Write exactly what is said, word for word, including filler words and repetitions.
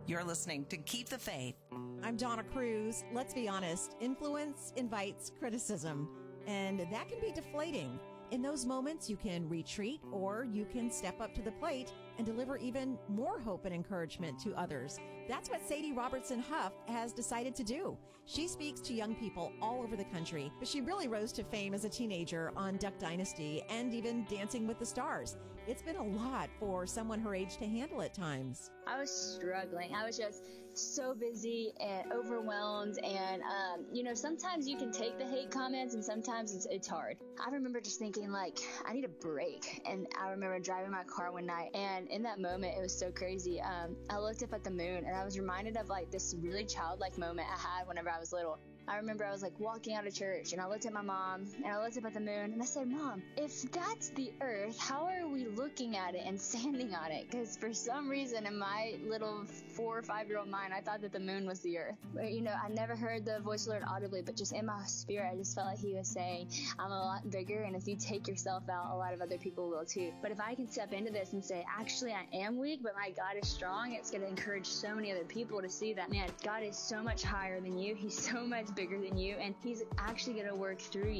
You're listening to Keep the Faith. I'm Donna Cruz. Let's be honest, influence invites criticism, and that can be deflating. In those moments, you can retreat or you can step up to the plate and deliver even more hope and encouragement to others. That's what Sadie Robertson Huff has decided to do. She speaks to young people all over the country, but she really rose to fame as a teenager on Duck Dynasty and even Dancing with the Stars. It's been a lot for someone her age to handle at times. I was struggling. I was just so busy and overwhelmed. And, um, you know, sometimes you can take the hate comments and sometimes it's, it's hard. I remember just thinking, like, I need a break. And I remember driving my car one night, and in that moment, it was so crazy. Um, I looked up at the moon and I was reminded of like this really childlike moment I had whenever I was little. I remember I was like walking out of church and I looked at my mom and I looked up at the moon and I said, Mom, if that's the earth, how are we looking at it and standing on it? Because for some reason in my little four or five year old mind, I thought that the moon was the earth. But, you know, I never heard the voice of the Lord audibly, but just in my spirit, I just felt like he was saying, I'm a lot bigger. And if you take yourself out, a lot of other people will too. But if I can step into this and say, actually, I am weak, but my God is strong, it's going to encourage so many other people to see that, man, God is so much higher than you. He's so much bigger than you, and he's actually going to work through you.